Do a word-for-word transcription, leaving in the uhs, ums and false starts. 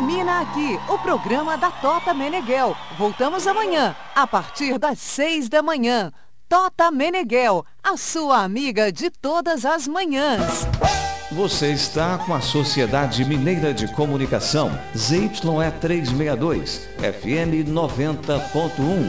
Termina aqui o programa da Tota Meneghel. Voltamos amanhã, a partir das seis da manhã. Tota Meneghel, a sua amiga de todas as manhãs. Você está com a Sociedade Mineira de Comunicação, Z Y E trezentos e sessenta e dois, F M noventa ponto um.